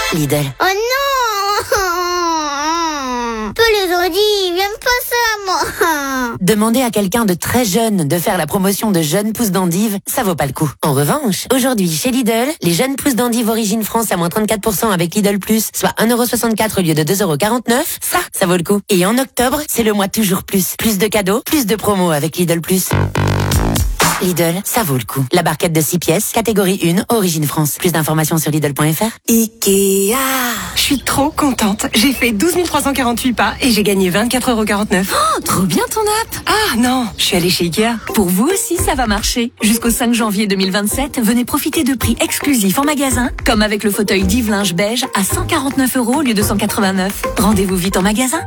Lidl. Oh non! Peu les ont dit, j'aime pas ça, moi. Demander à quelqu'un de très jeune de faire la promotion de jeunes pousses d'endives, ça vaut pas le coup. En revanche, aujourd'hui, chez Lidl, les jeunes pousses d'endives Origine France à moins 34% avec Lidl Plus, soit 1,64€ au lieu de 2,49€, ça vaut le coup. Et en octobre, c'est le mois toujours plus. Plus de cadeaux, plus de promos avec Lidl Plus. Lidl, ça vaut le coup. La barquette de 6 pièces, catégorie 1, Origine France. Plus d'informations sur Lidl.fr. Ikea. Je suis trop contente. J'ai fait 12 348 pas et j'ai gagné 24,49€. Oh, trop bien ton app. Ah non, je suis allée chez Ikea. Pour vous aussi, ça va marcher. Jusqu'au 5 janvier 2027, venez profiter de prix exclusifs en magasin, comme avec le fauteuil Dive-Linge beige à 149€ au lieu de 189. Rendez-vous vite en magasin.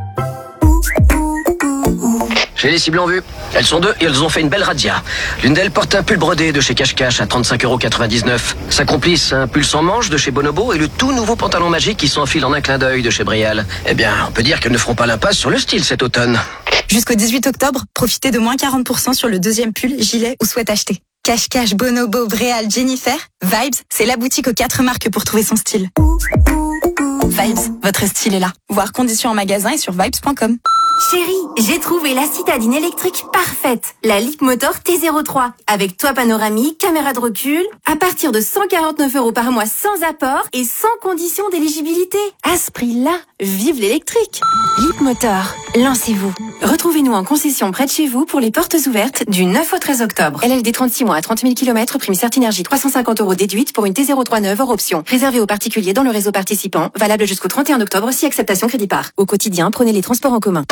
J'ai les cibles en vue. Elles sont 2 et elles ont fait une belle razzia. L'une d'elles porte un pull brodé de chez Cache-Cache à 35,99€. Sa complice, un pull sans manche de chez Bonobo et le tout nouveau pantalon magique qui s'enfile en un clin d'œil de chez Brial. Eh bien, on peut dire qu'elles ne feront pas l'impasse sur le style cet automne. Jusqu'au 18 octobre, profitez de moins 40% sur le deuxième pull, gilet ou sweat acheté. Cache-Cache, Bonobo, Bréal, Jennifer, Vibes, c'est la boutique aux 4 marques pour trouver son style. Vibes, votre style est là. Voir conditions en magasin et sur vibes.com. Chérie, j'ai trouvé la citadine électrique parfaite. La Leapmotor T03. Avec toit panoramique, caméra de recul. À partir de 149€ par mois sans apport et sans condition d'éligibilité. À ce prix-là, vive l'électrique. Leapmotor, lancez-vous. Retrouvez-nous en concession près de chez vous pour les portes ouvertes du 9 au 13 octobre. LLD 36 mois à 30 000 km, prime Certinergie 350€ déduite pour une T03 neuve hors option. Réservé aux particuliers dans le réseau participant. Valable jusqu'au 31 octobre si acceptation crédit par. Au quotidien, prenez les transports en commun.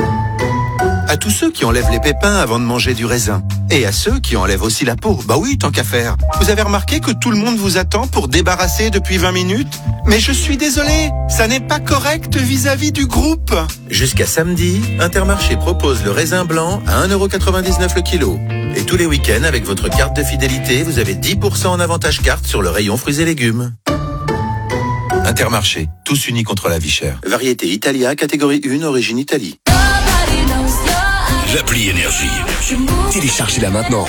À tous ceux qui enlèvent les pépins avant de manger du raisin. Et à ceux qui enlèvent aussi la peau. Bah oui, tant qu'à faire. Vous avez remarqué que tout le monde vous attend pour débarrasser depuis 20 minutes? Mais je suis désolé, ça n'est pas correct vis-à-vis du groupe. Jusqu'à samedi, Intermarché propose le raisin blanc à 1,99€ le kilo. Et tous les week-ends, avec votre carte de fidélité, vous avez 10% en avantage carte sur le rayon fruits et légumes. Intermarché, tous unis contre la vie chère. Variété Italia, catégorie 1, origine Italie. L'appli Énergie. Téléchargez-la maintenant.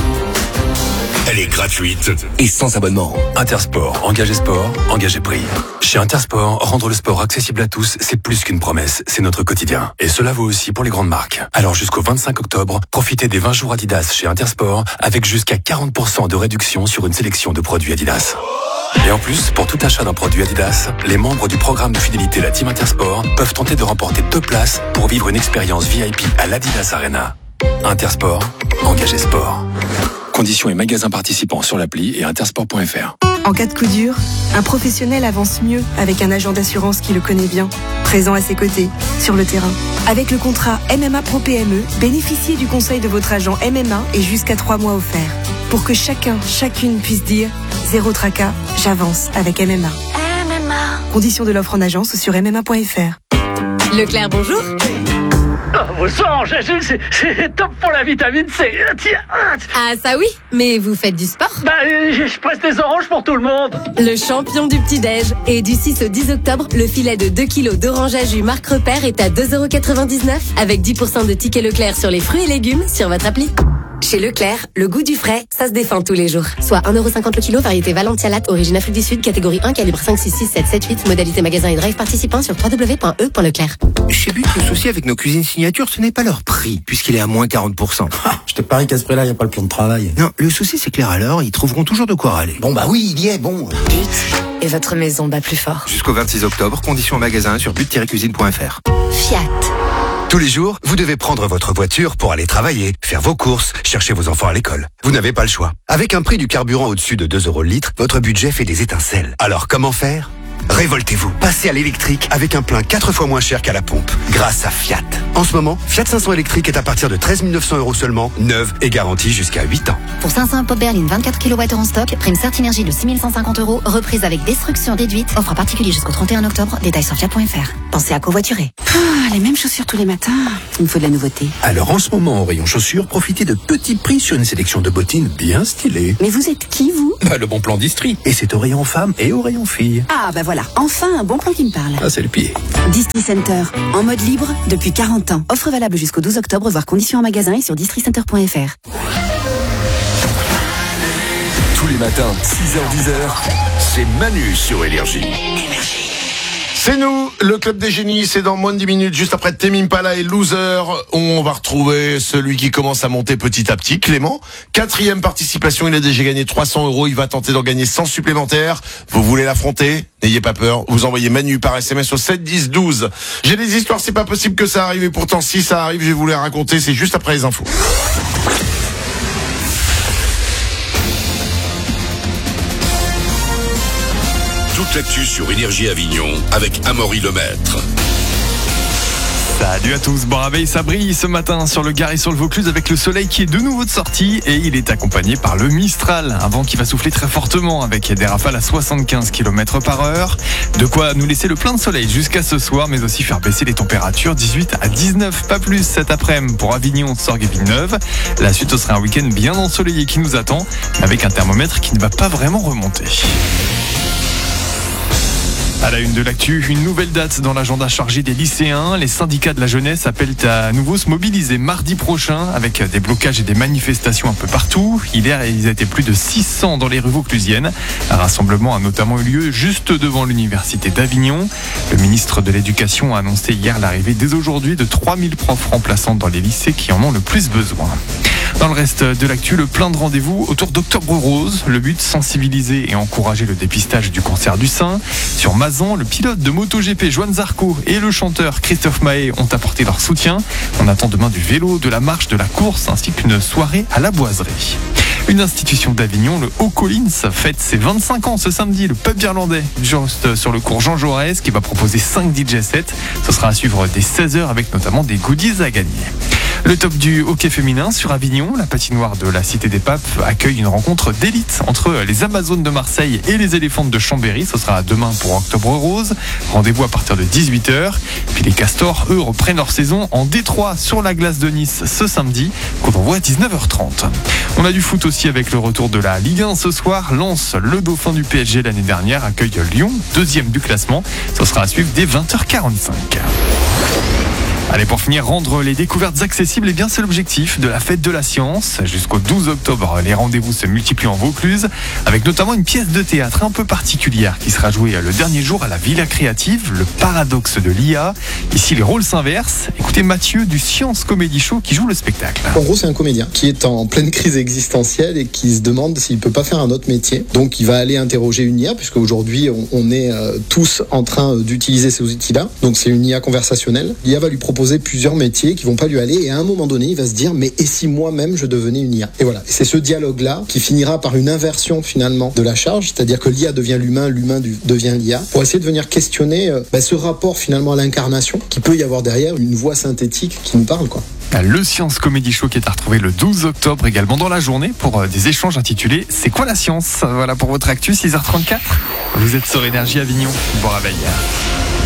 Elle est gratuite et sans abonnement. Intersport, engagez sport, engagez prix. Chez Intersport, rendre le sport accessible à tous, c'est plus qu'une promesse, c'est notre quotidien. Et cela vaut aussi pour les grandes marques. Alors jusqu'au 25 octobre, profitez des 20 jours Adidas chez Intersport avec jusqu'à 40% de réduction sur une sélection de produits Adidas. Et en plus, pour tout achat d'un produit Adidas, les membres du programme de fidélité La Team Intersport peuvent tenter de remporter 2 places pour vivre une expérience VIP à l'Adidas Arena. Intersport, engagez sport. Conditions et magasins participants sur l'appli et intersport.fr. En cas de coup dur, un professionnel avance mieux avec un agent d'assurance qui le connaît bien, présent à ses côtés, sur le terrain. Avec le contrat MMA Pro PME, bénéficiez du conseil de votre agent MMA et jusqu'à 3 mois offerts. Pour que chacune puisse dire « Zéro tracas, j'avance avec MMA ». Conditions de l'offre en agence sur MMA.fr. Leclerc, bonjour. Vos sang, c'est top pour la vitamine C. Tiens. Ah ça oui, mais vous faites du sport? Bah, je presse des oranges pour tout le monde. Le champion du petit-déj. Et du 6 au 10 octobre, le filet de 2 kilos d'orange à jus Marc Repère est à 2,99€ avec 10% de tickets Leclerc sur les fruits et légumes sur votre appli. Chez Leclerc, le goût du frais, ça se défend tous les jours. Soit 1,50€ le kilo, variété Valentia Latte, origine Afrique du Sud, catégorie 1, calibre 5, 6, 6, 7, 7, 8, modalité magasin et drive participant sur www.e.leclerc. Chez But, le souci avec nos cuisines signature, ce n'est pas leur prix, puisqu'il est à moins 40%. Je te parie qu'à ce prix-là, il n'y a pas le plan de travail. Non, le souci, c'est que les râleurs, ils trouveront toujours de quoi râler. Bon bah oui, il y est, bon. But, et votre maison bat plus fort. Jusqu'au 26 octobre, conditions en magasin sur but-cuisine.fr. Fiat. Tous les jours, vous devez prendre votre voiture pour aller travailler, faire vos courses, chercher vos enfants à l'école. Vous n'avez pas le choix. Avec un prix du carburant au-dessus de 2€ le litre, votre budget fait des étincelles. Alors comment faire ? Révoltez-vous. Passez à l'électrique avec un plein 4 fois moins cher qu'à la pompe, grâce à Fiat. En ce moment, Fiat 500 électrique est à partir de 13 900€ seulement, neuve et garantie jusqu'à 8 ans. Pour 500 pop berline 24 kW en stock, prime Certinergie de 6 150€, reprise avec destruction déduite, offre à particulier jusqu'au 31 octobre, détails sur fiat.fr. Pensez à covoiturer. Les mêmes chaussures tous les matins, il me faut de la nouveauté. Alors en ce moment, au rayon chaussures, profitez de petits prix sur une sélection de bottines bien stylées. Mais vous êtes qui, vous? Bah, le bon plan d'Istri. Et c'est au rayon femmes et au rayon filles. Ah bah voilà, enfin un bon plan qui me parle. Ah, c'est le pied. Distri Center, en mode libre depuis 40 ans. Offre valable jusqu'au 12 octobre, voir conditions en magasin et sur districenter.fr. Tous les matins, 6h-10h, c'est Manu sur Énergie. C'est nous, le Club des Génies, c'est dans moins de 10 minutes, juste après Tame Impala et Loser. On va retrouver celui qui commence à monter petit à petit, Clément. 4e participation, il a déjà gagné 300 €, il va tenter d'en gagner 100 supplémentaires. Vous voulez l'affronter? N'ayez pas peur, vous envoyez Manu par SMS au 7 10 12. J'ai des histoires, c'est pas possible que ça arrive, et pourtant si ça arrive, je vais vous les raconter, c'est juste après les infos. Toute l'actu sur Énergie Avignon avec Amaury Lemaître. Salut à tous, bon réveil, ça brille ce matin sur le Gard et sur le Vaucluse avec le soleil qui est de nouveau de sortie et il est accompagné par le Mistral, un vent qui va souffler très fortement avec des rafales à 75 km/h. De quoi nous laisser le plein de soleil jusqu'à ce soir, mais aussi faire baisser les températures, 18 à 19, pas plus cet après-midi pour Avignon, Sorgues et Villeneuve. La suite, ce sera un week-end bien ensoleillé qui nous attend, avec un thermomètre qui ne va pas vraiment remonter. À la une de l'actu, une nouvelle date dans l'agenda chargé des lycéens. Les syndicats de la jeunesse appellent à nouveau se mobiliser mardi prochain avec des blocages et des manifestations un peu partout. Hier, ils étaient plus de 600 dans les rues vauclusiennes. Un rassemblement a notamment eu lieu juste devant l'université d'Avignon. Le ministre de l'Éducation a annoncé hier l'arrivée dès aujourd'hui de 3000 profs remplaçants dans les lycées qui en ont le plus besoin. Dans le reste de l'actu, le plein de rendez-vous autour d'Octobre Rose. Le but, sensibiliser et encourager le dépistage du cancer du sein. Sur Mazan, le pilote de MotoGP Joan Zarco et le chanteur Christophe Maé ont apporté leur soutien. On attend demain du vélo, de la marche, de la course ainsi qu'une soirée à la boiserie. Une institution d'Avignon, le Haut Collins, fête ses 25 ans ce samedi. Le pub irlandais, juste sur le cours Jean Jaurès, qui va proposer 5 DJ sets. Ce sera à suivre dès 16h avec notamment des goodies à gagner. Le top du hockey féminin sur Avignon, la patinoire de la Cité des Papes accueille une rencontre d'élite entre les Amazones de Marseille et les Éléphantes de Chambéry. Ce sera demain pour Octobre Rose. Rendez-vous à partir de 18h. Puis les Castors, eux, reprennent leur saison en Détroit sur la glace de Nice ce samedi, qu'on envoie à 19h30. On a du foot aussi avec le retour de la Ligue 1 ce soir. Lens, le dauphin du PSG l'année dernière, accueille Lyon, 2e du classement. Ce sera à suivre dès 20h45. Allez, pour finir, rendre les découvertes accessibles, eh bien, c'est l'objectif de la fête de la science. Jusqu'au 12 octobre, les rendez-vous se multiplient en Vaucluse, avec notamment une pièce de théâtre un peu particulière qui sera jouée le dernier jour à la Villa Créative, le paradoxe de l'IA. Ici, les rôles s'inversent. Écoutez Mathieu du Science Comedy Show qui joue le spectacle. En gros, c'est un comédien qui est en pleine crise existentielle et qui se demande s'il peut pas faire un autre métier. Donc, il va aller interroger une IA, puisque aujourd'hui, on est tous en train d'utiliser ces outils-là. Donc, c'est une IA conversationnelle. L'IA va lui proposer plusieurs métiers qui vont pas lui aller et à un moment donné il va se dire mais et si moi-même je devenais une IA. Et voilà, et c'est ce dialogue là qui finira par une inversion finalement de la charge, c'est-à-dire que l'IA devient l'humain, l'humain devient l'IA, pour essayer de venir questionner ce rapport finalement à l'incarnation qui peut y avoir derrière une voix synthétique qui nous parle quoi. Le Science Comedy Show qui est à retrouver le 12 octobre également dans la journée pour des échanges intitulés C'est quoi la science? Voilà pour votre actu, 6h34. Vous êtes sur Énergie Avignon. Bon réveil.